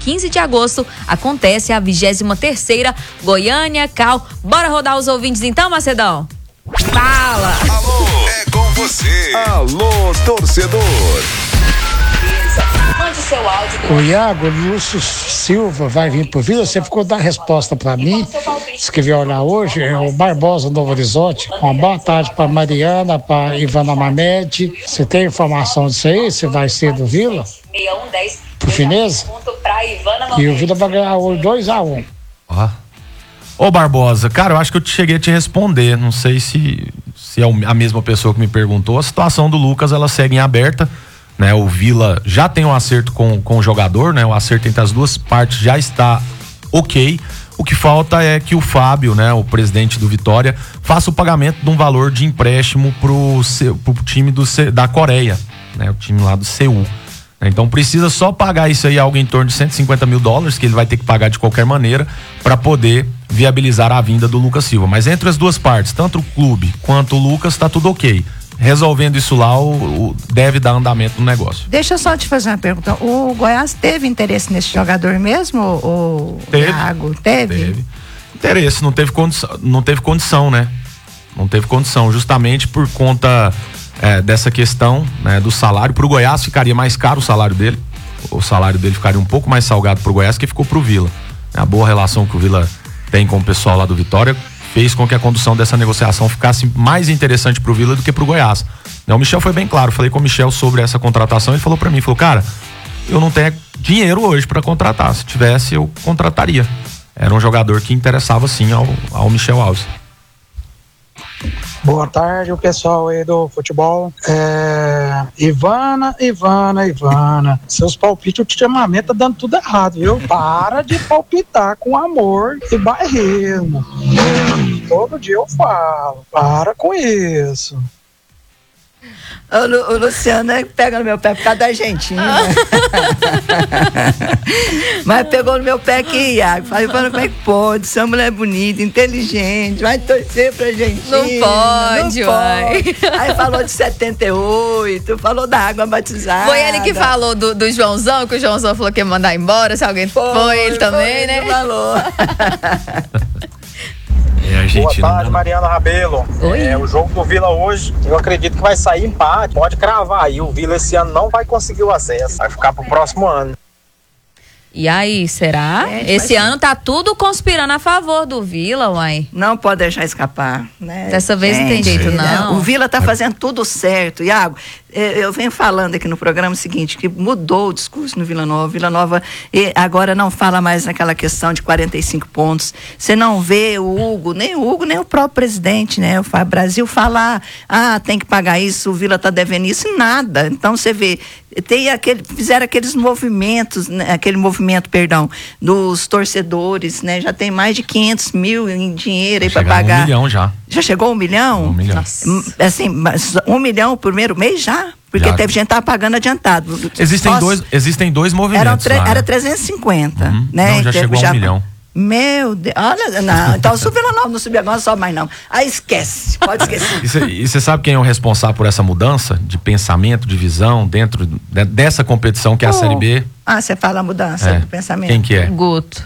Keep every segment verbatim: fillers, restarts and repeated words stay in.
quinze de agosto, acontece a vigésima terceira Goiânia Cal. Bora rodar os ouvintes então, Macedão? Fala! Alô, é com você. Alô, torcedor. Mande seu áudio. O Iago Lúcio Silva vai vir pro Vila. Você ficou dando resposta para mim. Disse que veio olhar hoje. É o Barbosa Novo Horizonte. Uma boa tarde para Mariana, para Ivana Mamed. Você tem informação disso aí? Você vai ser do Vila? Pro Fineza? E o Vila vai ganhar hoje dois a um. Ó. Ô Barbosa, cara, eu acho que eu te cheguei a te responder. Não sei se, se é a mesma pessoa que me perguntou. A situação do Lucas, ela segue em aberta. Né, o Vila já tem um acerto com, com o jogador, né? O acerto entre as duas partes já está ok. O que falta é que o Fábio, né, o presidente do Vitória, faça o pagamento de um valor de empréstimo pro, pro time do, da Coreia, né? O time lá do Seul. Então precisa só pagar isso aí, algo em torno de cento e cinquenta mil dólares, que ele vai ter que pagar de qualquer maneira, para poder viabilizar a vinda do Lucas Silva. Mas entre as duas partes, tanto o clube quanto o Lucas, tá tudo ok. Resolvendo isso lá, o, o deve dar andamento no negócio. Deixa eu só te fazer uma pergunta. O Goiás teve interesse nesse jogador mesmo, o Iago? Teve? Teve. Interesse, não teve condição, não teve condição, né? Não teve condição, justamente por conta é, dessa questão, né, do salário. Pro Goiás ficaria mais caro o salário dele. O salário dele ficaria um pouco mais salgado pro Goiás que ficou pro Vila. A boa relação que o Vila tem com o pessoal lá do Vitória fez com que a condução dessa negociação ficasse mais interessante pro Vila do que pro Goiás. O Michel foi bem claro, falei com o Michel sobre essa contratação, ele falou pra mim, falou, cara, eu não tenho dinheiro hoje pra contratar, se tivesse eu contrataria. Era um jogador que interessava sim ao, ao Michel Alves. Boa tarde, o pessoal aí do futebol. É... Ivana, Ivana, Ivana. Seus palpites ultimamente tá dando tudo errado, viu? Para de palpitar com amor e bairrismo. Todo dia eu falo. Para com isso. O, Lu, o Luciano é que pega no meu pé por causa da Argentina. Mas pegou no meu pé aqui, Iago. Falei, como é que pode? Você é uma mulher bonita, inteligente, vai torcer pra Argentina. Não pode, não pode. Aí falou de setenta e oito, falou da água batizada. Foi ele que falou do, do Joãozão, que o Joãozão falou que ia mandar embora, se alguém foi, foi ele também, foi, né? Ele falou. É, boa tarde, Mariana Rabelo. É, o jogo do Vila hoje, eu acredito que vai sair empate. Pode cravar aí. O Vila esse ano não vai conseguir o acesso. Vai ficar pro próximo ano. E aí, será? Gente, Esse mas... ano tá tudo conspirando a favor do Vila, uai. Não pode deixar escapar, né? Dessa vez Gente, não tem jeito, não. O Vila tá fazendo tudo certo. Iago, eu venho falando aqui no programa o seguinte, que mudou o discurso no Vila Nova. Vila Nova agora não fala mais naquela questão de quarenta e cinco pontos. Você não vê o Hugo, nem o Hugo, nem o próprio presidente, né? O Brasil falar, ah, tem que pagar isso, o Vila tá devendo isso, nada. Então você vê, tem aquele, fizeram aqueles movimentos, né? aquele movimento, perdão, dos torcedores, né? Já tem mais de quinhentos mil em dinheiro aí para pagar. Um milhão já. Já chegou um milhão? Um milhão. Nossa. Assim, um milhão por primeiro mês já? Porque já. Teve gente que tava pagando adiantado. Existem, Nossa, dois, existem dois movimentos tre- lá, né? Era trezentos e cinquenta, uhum. né? Não, já Teve, chegou a um já... milhão. Meu Deus, olha, não, então o Vila Nova não subiu agora, não sobe mais não. Aí esquece, pode esquecer. E você sabe quem é o responsável por essa mudança de pensamento, de visão dentro de, dessa competição que é a oh. Série B? Ah, você fala a mudança é. do pensamento. Quem que é? Guto.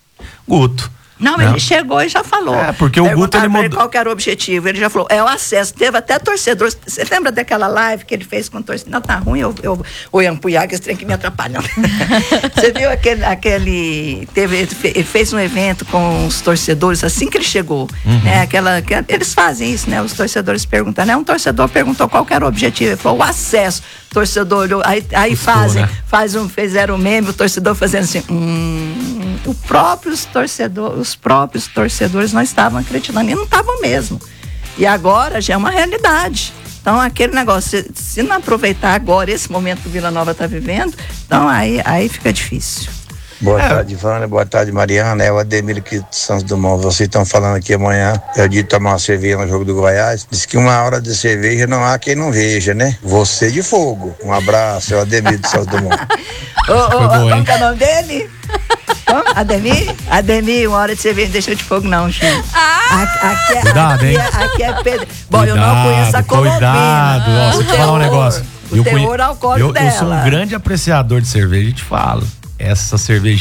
Guto. Não, Não, ele chegou e já falou. É, porque o Guto, ele mudou. Qual que era o objetivo? Ele já falou, é o acesso. Teve até torcedores. Você lembra daquela live que ele fez com torcedor? Não, tá ruim, eu, eu olhando pro Iago, esse trem que me atrapalha. Você viu aquele, aquele teve, ele fez um evento com os torcedores assim que ele chegou, uhum. né? Aquela, que, eles fazem isso, né? Os torcedores perguntam, né? Um torcedor perguntou qual que era o objetivo, ele falou, o acesso. Torcedor, aí, aí Custou, fazem, né? faz um, fizeram um meme, o torcedor fazendo assim, hum, o próprios torcedores, os próprios torcedores não estavam acreditando, e não estavam mesmo. E agora já é uma realidade. Então, aquele negócio, se, se não aproveitar agora esse momento que o Vila Nova está vivendo, então aí, aí fica difícil. Boa é. tarde, Ivana. Boa tarde, Mariana. É o Ademir aqui de Santos Dumont. Vocês estão falando aqui amanhã, é o dia de tomar uma cerveja no jogo do Goiás. Diz que uma hora de cerveja não há quem não veja, né? Você de fogo. Um abraço, é o Ademir de Santos Dumont. Ô, ô, como que é o nome dele? Ademir? Ademir, uma hora de cerveja deixa de fogo não, Chico. Ah! Aqui, aqui, cuidado, aqui, hein? Aqui é Pedro. Bom, cuidado, eu não conheço a Colombina. Cuidado, ó, deixa eu te falar um negócio. O eu teor conhe... alcoólico eu, dela. eu sou um grande apreciador de cerveja e te falo. Essa cerveja